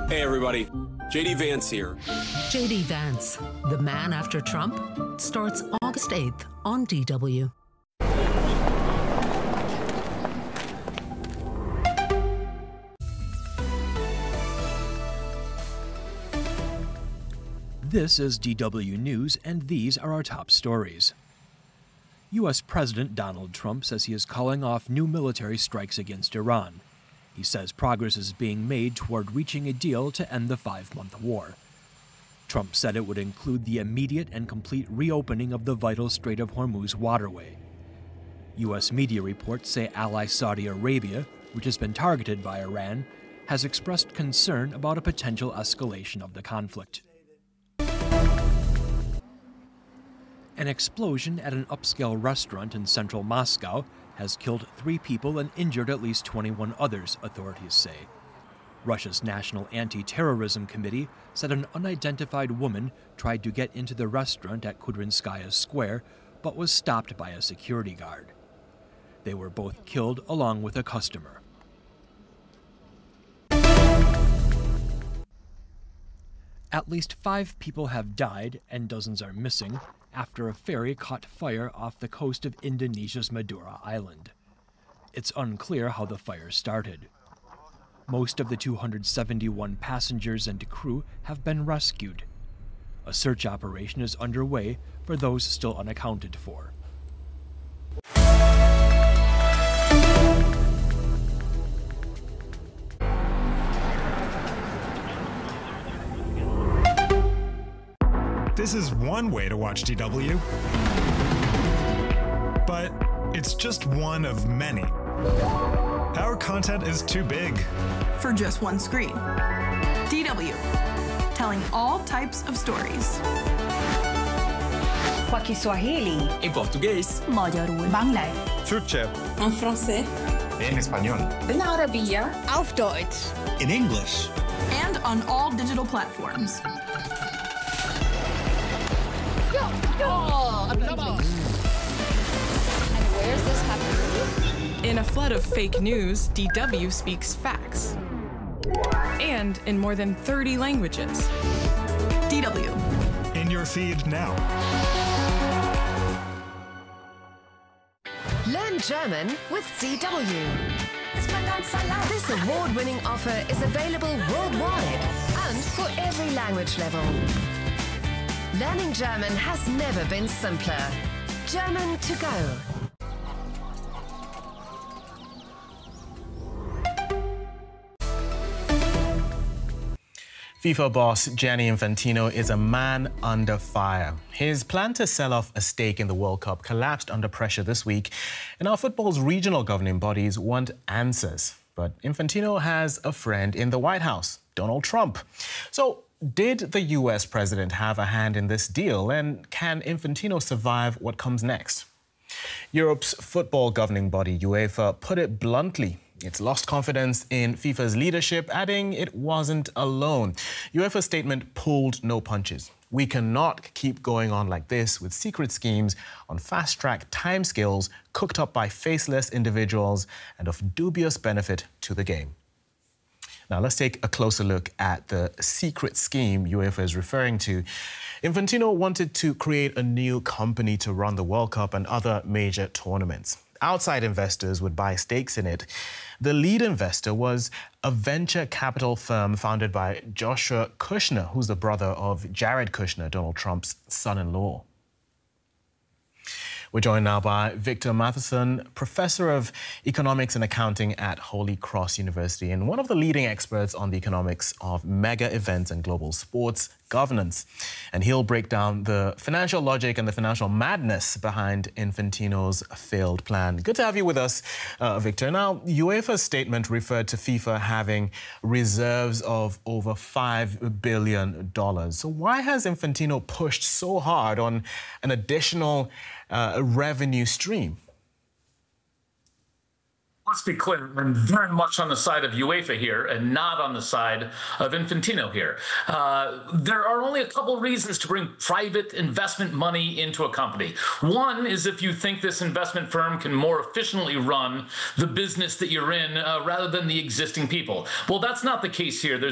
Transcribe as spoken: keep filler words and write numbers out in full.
Hey, everybody. J D Vance here. J D Vance, the man after Trump, starts August eighth on D W. This is D W News, and these are our top stories. U S President Donald Trump says he is calling off new military strikes against Iran. He says progress is being made toward reaching a deal to end the five-month war. Trump said it would include the immediate and complete reopening of the vital Strait of Hormuz waterway. U S media reports say ally Saudi Arabia, which has been targeted by Iran, has expressed concern about a potential escalation of the conflict. An explosion at an upscale restaurant in central Moscow has killed three people and injured at least twenty-one others, authorities say. Russia's National Anti-Terrorism Committee said an unidentified woman tried to get into the restaurant at Kudrinskaya Square, but was stopped by a security guard. They were both killed along with a customer. At least five people have died and dozens are missing after a ferry caught fire off the coast of Indonesia's Madura Island. It's unclear how the fire started. Most of the two hundred seventy-one passengers and crew have been rescued. A search operation is underway for those still unaccounted for. This is one way to watch D W, but it's just one of many. Our content is too big for just one screen. D W, telling all types of stories. Kwa Kiswahili, en portugués, Magyarul, Bangla, Turkceh, en français, en español, in Arabiya, auf Deutsch, in English, and on all digital platforms. Oh, and where's this happening? In a flood of fake news, D W speaks facts. And in more than thirty languages. D W. in your feed now. Learn German with D W. This award-winning offer is available worldwide and for every language level. Learning German has never been simpler. German to go. FIFA boss Gianni Infantino is a man under fire. His plan to sell off a stake in the World Cup collapsed under pressure this week, and our football's regional governing bodies want answers. But Infantino has a friend in the White House, Donald Trump. So, did the U S president have a hand in this deal, and can Infantino survive what comes next? Europe's football governing body, UEFA, put it bluntly. It's lost confidence in FIFA's leadership, adding it wasn't alone. UEFA's statement pulled no punches. We cannot keep going on like this with secret schemes on fast-track timescales cooked up by faceless individuals and of dubious benefit to the game. Now, let's take a closer look at the secret scheme UEFA is referring to. Infantino wanted to create a new company to run the World Cup and other major tournaments. Outside investors would buy stakes in it. The lead investor was a venture capital firm founded by Joshua Kushner, who's the brother of Jared Kushner, Donald Trump's son-in-law. We're joined now by Victor Matheson, professor of economics and accounting at Holy Cross University and one of the leading experts on the economics of mega events and global sports governance. And he'll break down the financial logic and the financial madness behind Infantino's failed plan. Good to have you with us, uh, Victor. Now, UEFA's statement referred to FIFA having reserves of over five billion dollars. So why has Infantino pushed so hard on an additional uh, revenue stream? Let's be clear, I'm very much on the side of UEFA here and not on the side of Infantino here. Uh, there are only a couple reasons to bring private investment money into a company. One is if you think this investment firm can more efficiently run the business that you're in uh, rather than the existing people. Well, that's not the case here. There's